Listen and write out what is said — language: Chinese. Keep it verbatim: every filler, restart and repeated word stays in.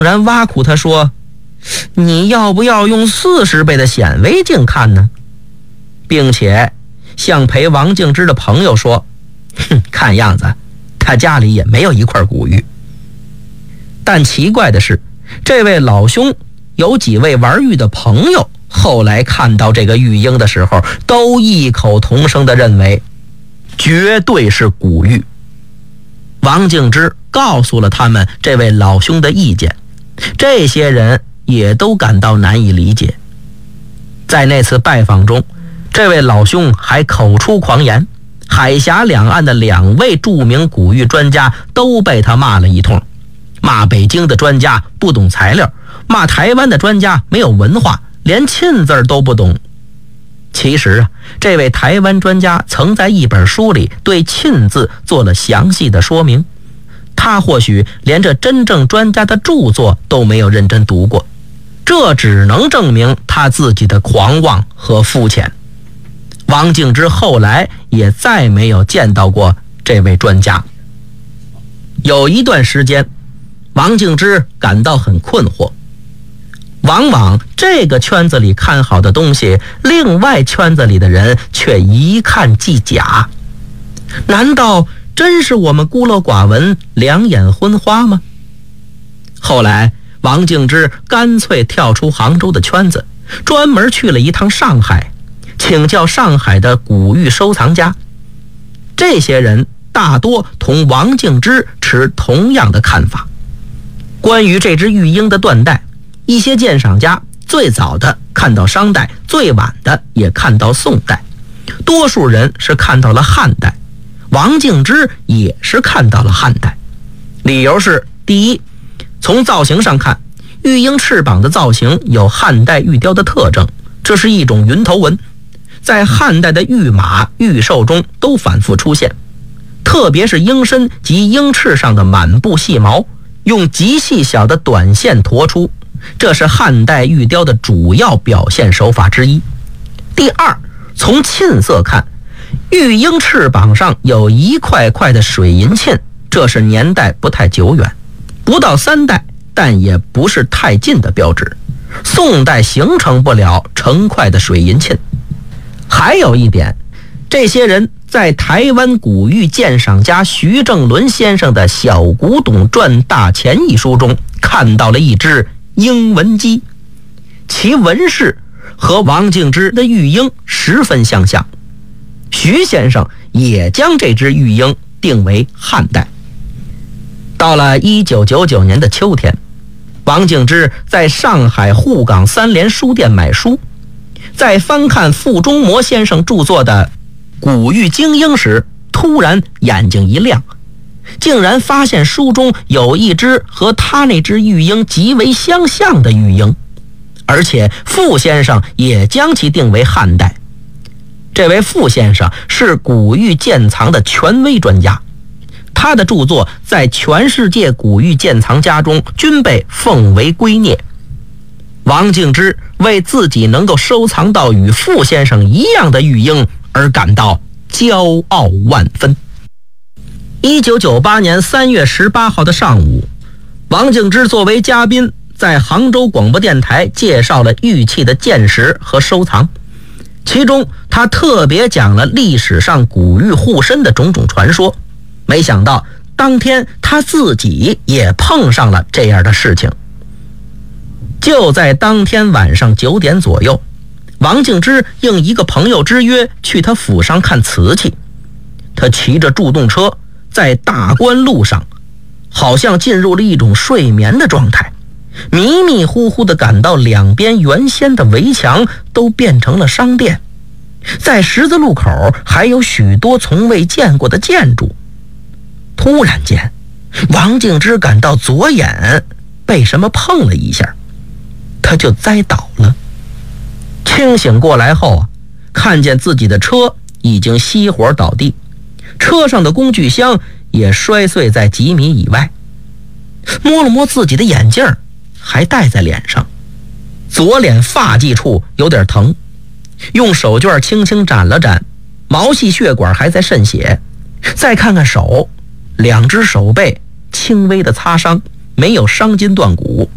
然挖苦他说，你要不要用四十倍的显微镜看呢？并且向陪王敬之的朋友说，哼，看样子他家里也没有一块古玉。但奇怪的是，这位老兄有几位玩玉的朋友后来看到这个玉婴的时候，都异口同声地认为绝对是古玉。王敬之告诉了他们这位老兄的意见，这些人也都感到难以理解。在那次拜访中，这位老兄还口出狂言，海峡两岸的两位著名古玉专家都被他骂了一通，骂北京的专家不懂材料，骂台湾的专家没有文化，连沁字都不懂。其实啊，这位台湾专家曾在一本书里对沁字做了详细的说明，他或许连这真正专家的著作都没有认真读过，这只能证明他自己的狂妄和肤浅。王敬之后来也再没有见到过这位专家。有一段时间，王敬之感到很困惑，往往这个圈子里看好的东西，另外圈子里的人却一看即假。难道真是我们孤陋寡闻，两眼昏花吗？后来王敬之干脆跳出杭州的圈子，专门去了一趟上海，请教上海的古玉收藏家。这些人大多同王敬之持同样的看法。关于这只玉婴的断代，一些鉴赏家最早的看到商代，最晚的也看到宋代，多数人是看到了汉代，王敬之也是看到了汉代。理由是，第一，从造型上看，玉婴翅膀的造型有汉代玉雕的特征，这是一种云头纹，在汉代的玉马、玉兽中都反复出现，特别是鹰身及鹰翅上的满布细毛，用极细小的短线驮出，这是汉代玉雕的主要表现手法之一。第二，从沁色看，玉婴翅膀上有一块块的水银沁，这是年代不太久远，不到三代，但也不是太近的标志。宋代形成不了成块的水银沁。还有一点，这些人在台湾古玉鉴赏家徐正伦先生的《小古董传大全》一书中看到了一只鹰纹鸡，其纹饰和王敬之的玉婴十分相像。徐先生也将这只玉婴定为汉代。到了一九九九年的秋天，王敬之在上海沪港三联书店买书，在翻看傅中模先生著作的《古玉精英》时，突然眼睛一亮，竟然发现书中有一只和他那只玉婴极为相像的玉婴，而且傅先生也将其定为汉代。这位傅先生是古玉鉴藏的权威专家，他的著作在全世界古玉鉴藏家中均被奉为圭臬。王敬之为自己能够收藏到与傅先生一样的玉婴而感到骄傲万分。一九九八年三月十八号的上午，王敬之作为嘉宾在杭州广播电台介绍了玉器的鉴识和收藏，其中他特别讲了历史上古玉护身的种种传说。没想到当天他自己也碰上了这样的事情。就在当天晚上九点左右，王敬之应一个朋友之约去他府上看瓷器。他骑着助动车在大观路上，好像进入了一种睡眠的状态，迷迷糊糊地感到两边原先的围墙都变成了商店，在十字路口还有许多从未见过的建筑。突然间，王敬之感到左眼被什么碰了一下，他就栽倒了。清醒过来后啊，看见自己的车已经熄火倒地，车上的工具箱也摔碎在几米以外。摸了摸自己的眼镜，还戴在脸上，左脸发际处有点疼，用手绢轻轻沾了沾，毛细血管还在渗血。再看看手，两只手背轻微的擦伤，没有伤筋断骨。